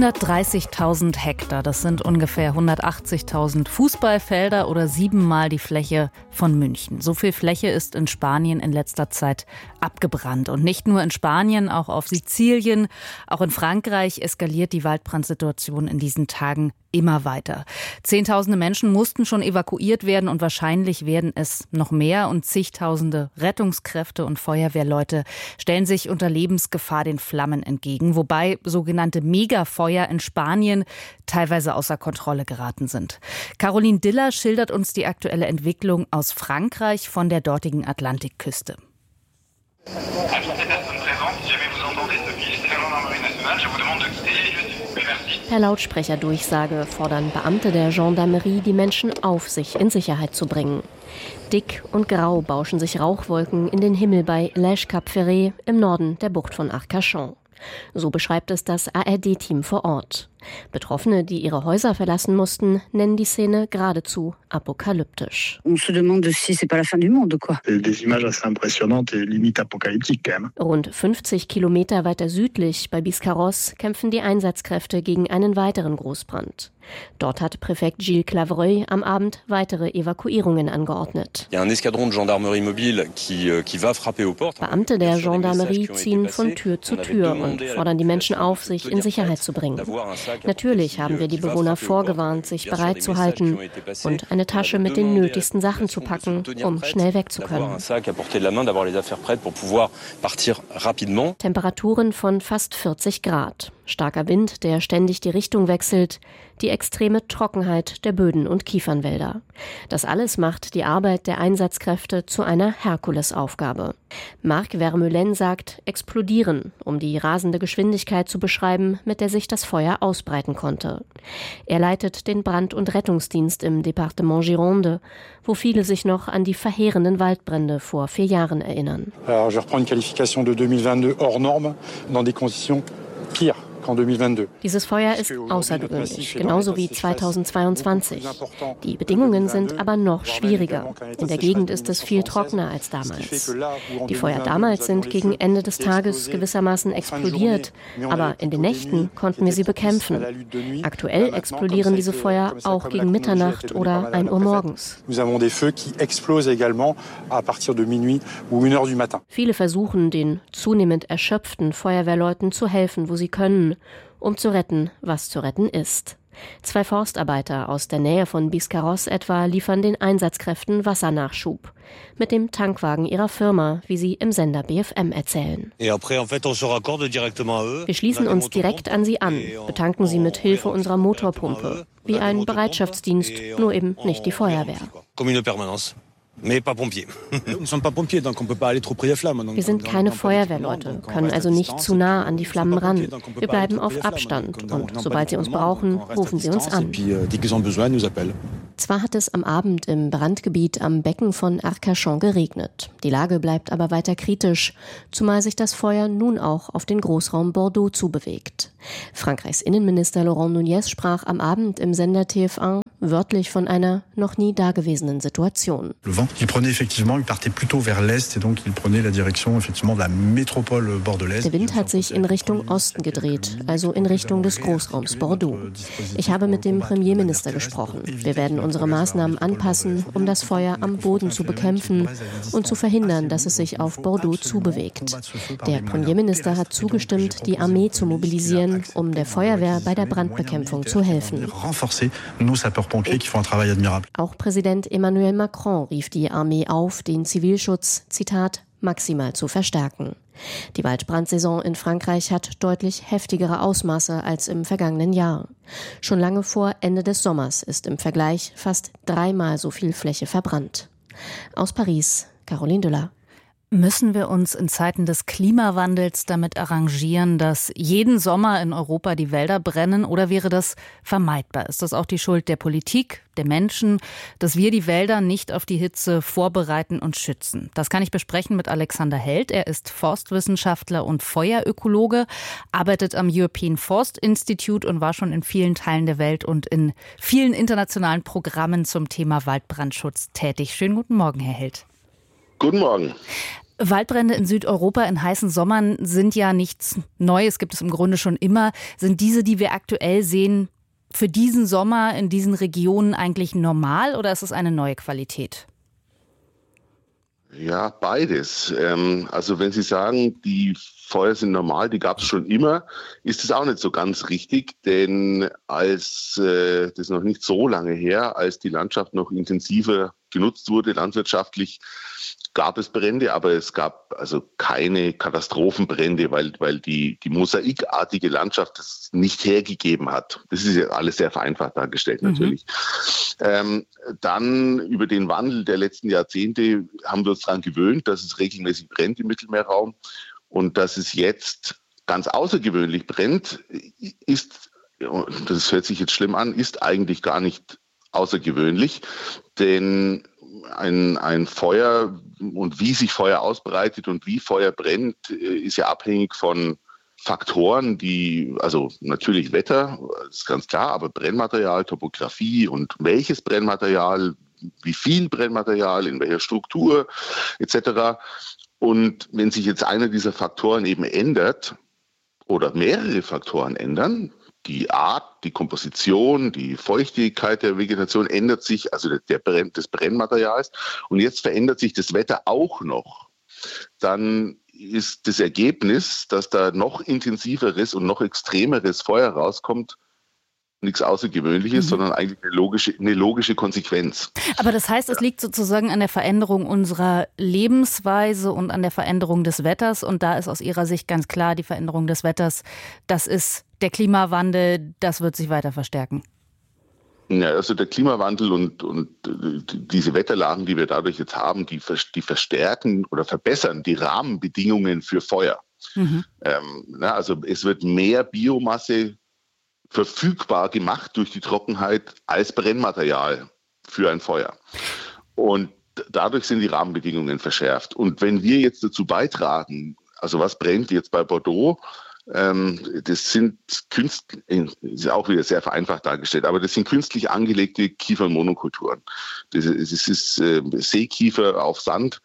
130.000 Hektar, das sind ungefähr 180.000 Fußballfelder oder 7-mal die Fläche von München. So viel Fläche ist in Spanien in letzter Zeit abgebrannt. Und nicht nur in Spanien, auch auf Sizilien, auch in Frankreich eskaliert die Waldbrandsituation in diesen Tagen immer weiter. Zehntausende Menschen mussten schon evakuiert werden und wahrscheinlich werden es noch mehr. Und zigtausende Rettungskräfte und Feuerwehrleute stellen sich unter Lebensgefahr den Flammen entgegen, wobei sogenannte Megafeuer in Spanien teilweise außer Kontrolle geraten sind. Caroline Diller schildert uns die aktuelle Entwicklung aus Frankreich von der dortigen Atlantikküste. Per Lautsprecherdurchsage fordern Beamte der Gendarmerie, die Menschen auf, sich in Sicherheit zu bringen. Dick und grau bauschen sich Rauchwolken in den Himmel bei Les Cap-Ferré im Norden der Bucht von Arcachon. So beschreibt es das ARD-Team vor Ort. Betroffene, die ihre Häuser verlassen mussten, nennen die Szene geradezu apokalyptisch. Rund 50 Kilometer weiter südlich bei Biscarrosse kämpfen die Einsatzkräfte gegen einen weiteren Großbrand. Dort hat Präfekt Gilles Clavreuil am Abend weitere Evakuierungen angeordnet. Beamte der Gendarmerie ziehen von Tür zu Tür und fordern die Menschen auf, sich in Sicherheit zu bringen. Natürlich haben wir die Bewohner vorgewarnt, sich bereit zu halten und eine Tasche mit den nötigsten Sachen zu packen, um schnell wegzukönnen. Temperaturen von fast 40 Grad. Starker Wind, der ständig die Richtung wechselt, die extreme Trockenheit der Böden und Kiefernwälder. Das alles macht die Arbeit der Einsatzkräfte zu einer Herkulesaufgabe. Marc Vermeulen sagt explodieren, um die rasende Geschwindigkeit zu beschreiben, mit der sich das Feuer ausbreiten konnte. Er leitet den Brand- und Rettungsdienst im Departement Gironde, wo viele sich noch an die verheerenden Waldbrände vor 4 Jahren erinnern. Je reprends une qualification de 2022 hors norme dans des conditions pires. Dieses Feuer ist außergewöhnlich, genauso wie 2022. Die Bedingungen sind aber noch schwieriger. In der Gegend ist es viel trockener als damals. Die Feuer damals sind gegen Ende des Tages gewissermaßen explodiert, aber in den Nächten konnten wir sie bekämpfen. Aktuell explodieren diese Feuer auch gegen Mitternacht oder 1 Uhr morgens. Viele versuchen, den zunehmend erschöpften Feuerwehrleuten zu helfen, wo sie können, um zu retten, was zu retten ist. 2 Forstarbeiter aus der Nähe von Biscarrosse etwa liefern den Einsatzkräften Wassernachschub. Mit dem Tankwagen ihrer Firma, wie sie im Sender BFM erzählen. Wir schließen uns direkt an sie an, betanken sie mit Hilfe unserer Motorpumpe. Wie ein Bereitschaftsdienst, nur eben nicht die Feuerwehr. Wir sind keine Feuerwehrleute, können also nicht zu nah an die Flammen ran. Wir bleiben auf Abstand und sobald sie uns brauchen, rufen sie uns an. Zwar hat es am Abend im Brandgebiet am Becken von Arcachon geregnet. Die Lage bleibt aber weiter kritisch, zumal sich das Feuer nun auch auf den Großraum Bordeaux zubewegt. Frankreichs Innenminister Laurent Nunez sprach am Abend im Sender TF1 wörtlich von einer noch nie dagewesenen Situation. Der Wind hat sich in Richtung Osten gedreht, also in Richtung des Großraums Bordeaux. Ich habe mit dem Premierminister gesprochen. Wir werden unsere Maßnahmen anpassen, um das Feuer am Boden zu bekämpfen und zu verhindern, dass es sich auf Bordeaux zubewegt. Der Premierminister hat zugestimmt, die Armee zu mobilisieren, um der Feuerwehr bei der Brandbekämpfung zu helfen. Auch Präsident Emmanuel Macron rief die Armee auf, den Zivilschutz, Zitat, maximal zu verstärken. Die Waldbrandsaison in Frankreich hat deutlich heftigere Ausmaße als im vergangenen Jahr. Schon lange vor Ende des Sommers ist im Vergleich fast 3-mal so viel Fläche verbrannt. Aus Paris, Caroline Diller. Müssen wir uns in Zeiten des Klimawandels damit arrangieren, dass jeden Sommer in Europa die Wälder brennen, oder wäre das vermeidbar? Ist das auch die Schuld der Politik, der Menschen, dass wir die Wälder nicht auf die Hitze vorbereiten und schützen? Das kann ich besprechen mit Alexander Held. Er ist Forstwissenschaftler und Feuerökologe, arbeitet am European Forest Institute und war schon in vielen Teilen der Welt und in vielen internationalen Programmen zum Thema Waldbrandschutz tätig. Schönen guten Morgen, Herr Held. Guten Morgen. Waldbrände in Südeuropa in heißen Sommern sind ja nichts Neues, gibt es im Grunde schon immer. Sind diese, die wir aktuell sehen, für diesen Sommer in diesen Regionen eigentlich normal oder ist es eine neue Qualität? Ja, beides. Also wenn Sie sagen, die Feuer sind normal, die gab es schon immer, ist es auch nicht so ganz richtig, denn das ist noch nicht so lange her, als die Landschaft noch intensiver genutzt wurde, landwirtschaftlich, gab es Brände, aber es gab also keine Katastrophenbrände, weil die mosaikartige Landschaft das nicht hergegeben hat. Das ist ja alles sehr vereinfacht dargestellt natürlich. Dann über den Wandel der letzten Jahrzehnte haben wir uns daran gewöhnt, dass es regelmäßig brennt im Mittelmeerraum und dass es jetzt ganz außergewöhnlich brennt, ist, das hört sich jetzt schlimm an, ist eigentlich gar nicht außergewöhnlich, denn ein Feuer und wie sich Feuer ausbreitet und wie Feuer brennt, ist ja abhängig von Faktoren, also natürlich Wetter, ist ganz klar, aber Brennmaterial, Topografie und welches Brennmaterial, wie viel Brennmaterial, in welcher Struktur etc. Und wenn sich jetzt einer dieser Faktoren eben ändert oder mehrere Faktoren ändern, die Art, die Komposition, die Feuchtigkeit der Vegetation ändert sich, also des Brennmaterials. Und jetzt verändert sich das Wetter auch noch. Dann ist das Ergebnis, dass da noch intensiveres und noch extremeres Feuer rauskommt, nichts Außergewöhnliches, sondern eigentlich eine logische Konsequenz. Aber das heißt, es liegt sozusagen an der Veränderung unserer Lebensweise und an der Veränderung des Wetters. Und da ist aus Ihrer Sicht ganz klar, die Veränderung des Wetters, das ist der Klimawandel, das wird sich weiter verstärken. Ja, also der Klimawandel und diese Wetterlagen, die wir dadurch jetzt haben, die verstärken oder verbessern die Rahmenbedingungen für Feuer. Also es wird mehr Biomasse verfügbar gemacht durch die Trockenheit als Brennmaterial für ein Feuer. Und dadurch sind die Rahmenbedingungen verschärft. Und wenn wir jetzt dazu beitragen, also was brennt jetzt bei Bordeaux, das sind ist auch wieder sehr vereinfacht dargestellt, aber das sind künstlich angelegte Kiefernmonokulturen. Das ist Seekiefer auf Sand.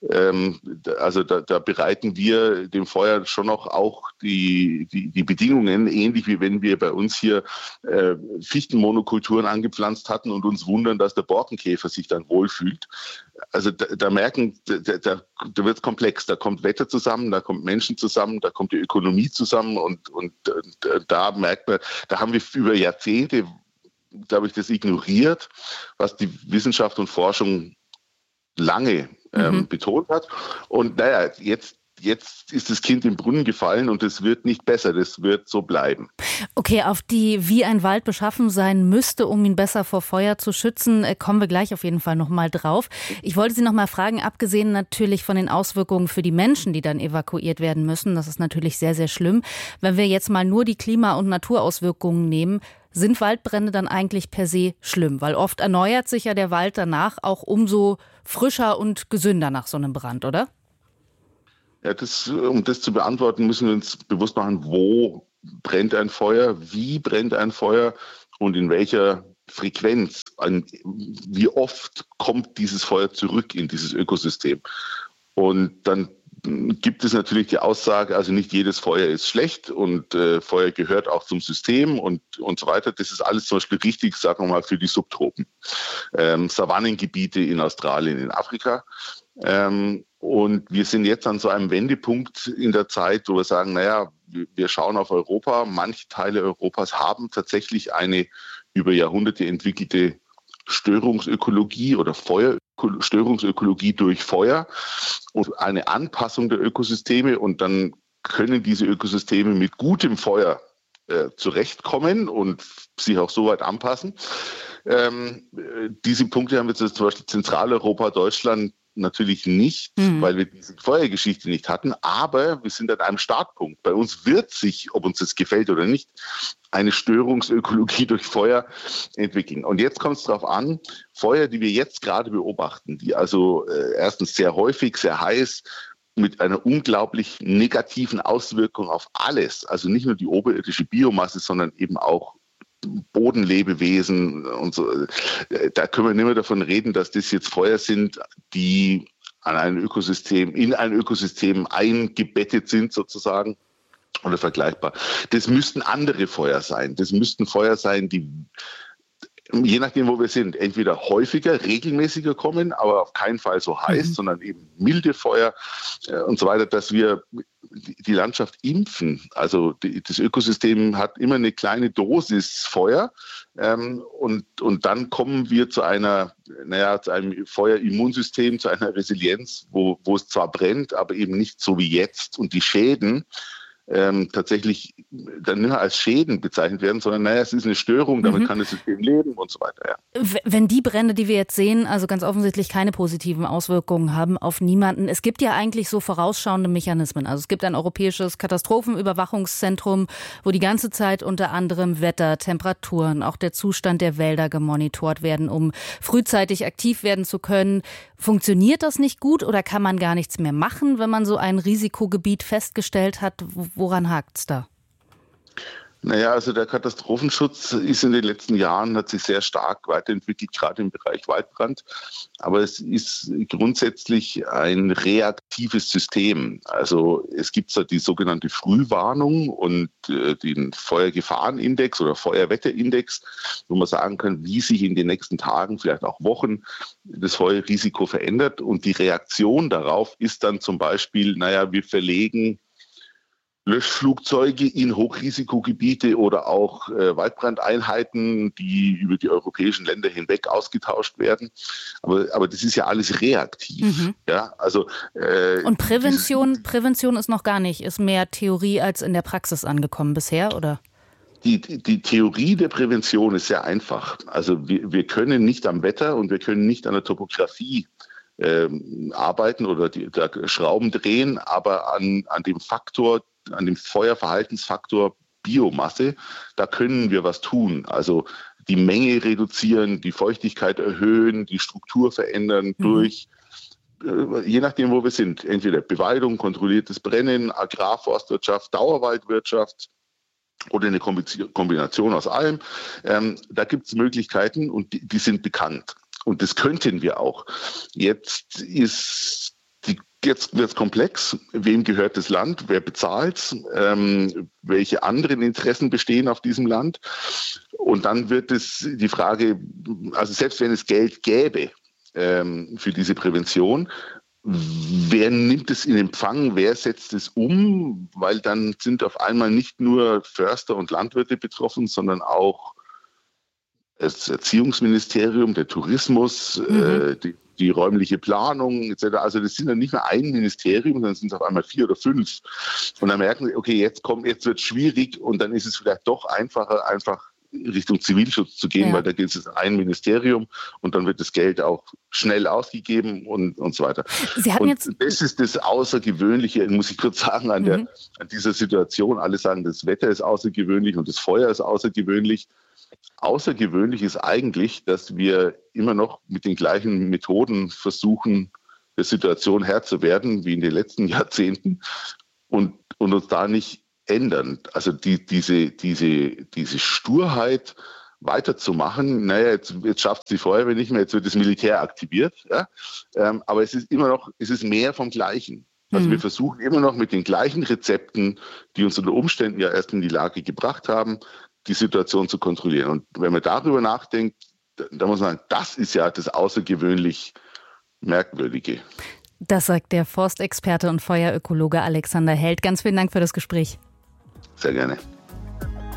Also da bereiten wir dem Feuer schon noch auch die Bedingungen, ähnlich wie wenn wir bei uns hier Fichtenmonokulturen angepflanzt hatten und uns wundern, dass der Borkenkäfer sich dann wohlfühlt. Also da merken, da wird es komplex. Da kommt Wetter zusammen, da kommt Menschen zusammen, da kommt die Ökonomie zusammen und da merkt man, da haben wir über Jahrzehnte, glaube ich, das ignoriert, was die Wissenschaft und Forschung lange betont hat. Und naja, jetzt ist das Kind im Brunnen gefallen und es wird nicht besser, das wird so bleiben. Okay, auf wie ein Wald beschaffen sein müsste, um ihn besser vor Feuer zu schützen, kommen wir gleich auf jeden Fall nochmal drauf. Ich wollte Sie nochmal fragen, abgesehen natürlich von den Auswirkungen für die Menschen, die dann evakuiert werden müssen, das ist natürlich sehr, sehr schlimm. Wenn wir jetzt mal nur die Klima- und Naturauswirkungen nehmen, sind Waldbrände dann eigentlich per se schlimm? Weil oft erneuert sich ja der Wald danach auch umso frischer und gesünder nach so einem Brand, oder? Ja, um das zu beantworten, müssen wir uns bewusst machen, wo brennt ein Feuer, wie brennt ein Feuer und in welcher Frequenz, wie oft kommt dieses Feuer zurück in dieses Ökosystem. Und dann gibt es natürlich die Aussage, also nicht jedes Feuer ist schlecht und Feuer gehört auch zum System und so weiter. Das ist alles zum Beispiel richtig, sagen wir mal, für die Subtropen. Savannengebiete in Australien, in Afrika. Und wir sind jetzt an so einem Wendepunkt in der Zeit, wo wir sagen, naja, wir schauen auf Europa. Manche Teile Europas haben tatsächlich eine über Jahrhunderte entwickelte Störungsökologie oder Störungsökologie durch Feuer und eine Anpassung der Ökosysteme. Und dann können diese Ökosysteme mit gutem Feuer zurechtkommen und sich auch so weit anpassen. Diese Punkte haben wir jetzt zum Beispiel Zentraleuropa, Deutschland natürlich nicht, weil wir diese Feuergeschichte nicht hatten, aber wir sind an einem Startpunkt. Bei uns wird sich, ob uns das gefällt oder nicht, eine Störungsökologie durch Feuer entwickeln. Und jetzt kommt es darauf an, Feuer, die wir jetzt gerade beobachten, die also erstens sehr häufig, sehr heiß, mit einer unglaublich negativen Auswirkung auf alles, also nicht nur die oberirdische Biomasse, sondern eben auch Bodenlebewesen und so. Da können wir nicht mehr davon reden, dass das jetzt Feuer sind, die an ein Ökosystem, in ein Ökosystem eingebettet sind sozusagen oder vergleichbar. Das müssten andere Feuer sein. Das müssten Feuer sein, die je nachdem, wo wir sind, entweder häufiger, regelmäßiger kommen, aber auf keinen Fall so heiß, sondern eben milde Feuer und so weiter, dass wir die Landschaft impfen. Also das Ökosystem hat immer eine kleine Dosis Feuer und dann kommen wir zu einem Feuerimmunsystem, zu einer Resilienz, wo es zwar brennt, aber eben nicht so wie jetzt und die Schäden tatsächlich dann nicht mehr als Schäden bezeichnet werden, sondern es ist eine Störung, damit kann das System leben und so weiter. Ja. Wenn die Brände, die wir jetzt sehen, also ganz offensichtlich keine positiven Auswirkungen haben auf niemanden. Es gibt ja eigentlich so vorausschauende Mechanismen. Also es gibt ein europäisches Katastrophenüberwachungszentrum, wo die ganze Zeit unter anderem Wetter, Temperaturen, auch der Zustand der Wälder gemonitort werden, um frühzeitig aktiv werden zu können. Funktioniert das nicht gut oder kann man gar nichts mehr machen, wenn man so ein Risikogebiet festgestellt hat? Woran hakt's da? Also der Katastrophenschutz ist in den letzten Jahren, hat sich sehr stark weiterentwickelt, gerade im Bereich Waldbrand. Aber es ist grundsätzlich ein reaktives System. Also es gibt die sogenannte Frühwarnung und den Feuergefahrenindex oder Feuerwetterindex, wo man sagen kann, wie sich in den nächsten Tagen, vielleicht auch Wochen, das Feuerrisiko verändert. Und die Reaktion darauf ist dann zum Beispiel, wir verlegen Löschflugzeuge in Hochrisikogebiete oder auch Waldbrandeinheiten, die über die europäischen Länder hinweg ausgetauscht werden. Aber das ist ja alles reaktiv. Ja, also, und Prävention ist noch gar nicht, ist mehr Theorie als in der Praxis angekommen bisher, oder? Die Theorie der Prävention ist sehr einfach. Also wir können nicht am Wetter und wir können nicht an der Topografie arbeiten oder da Schrauben drehen, aber an dem Faktor, an dem Feuerverhaltensfaktor Biomasse, da können wir was tun. Also die Menge reduzieren, die Feuchtigkeit erhöhen, die Struktur verändern durch, je nachdem, wo wir sind, entweder Bewaldung, kontrolliertes Brennen, Agrarforstwirtschaft, Dauerwaldwirtschaft oder eine Kombination aus allem. Da gibt es Möglichkeiten und die sind bekannt. Und das könnten wir auch. Jetzt wird es komplex. Wem gehört das Land? Wer bezahlt? Welche anderen Interessen bestehen auf diesem Land? Und dann wird es die Frage, also selbst wenn es Geld gäbe für diese Prävention, wer nimmt es in Empfang? Wer setzt es um? Weil dann sind auf einmal nicht nur Förster und Landwirte betroffen, sondern auch das Erziehungsministerium, der Tourismus, die räumliche Planung etc. Also das sind dann nicht mehr ein Ministerium, sondern sind es auf einmal 4 oder 5. Und dann merken sie, okay, jetzt wird es schwierig und dann ist es vielleicht doch einfacher, einfach Richtung Zivilschutz zu gehen, weil da geht es ein Ministerium und dann wird das Geld auch schnell ausgegeben und so weiter. Das ist das Außergewöhnliche, muss ich kurz sagen, an dieser Situation. Alle sagen, das Wetter ist außergewöhnlich und das Feuer ist außergewöhnlich. Außergewöhnlich ist eigentlich, dass wir immer noch mit den gleichen Methoden versuchen, der Situation Herr zu werden wie in den letzten Jahrzehnten und uns da nicht ändern. Also diese Sturheit weiterzumachen, jetzt schafft die Feuerwehr nicht mehr, jetzt wird das Militär aktiviert. Ja? Aber es ist immer noch, es ist mehr vom Gleichen. Also wir versuchen immer noch mit den gleichen Rezepten, die uns unter Umständen ja erst in die Lage gebracht haben, die Situation zu kontrollieren. Und wenn man darüber nachdenkt, dann muss man sagen, das ist ja das außergewöhnlich Merkwürdige. Das sagt der Forstexperte und Feuerökologe Alexander Held. Ganz vielen Dank für das Gespräch. Sehr gerne.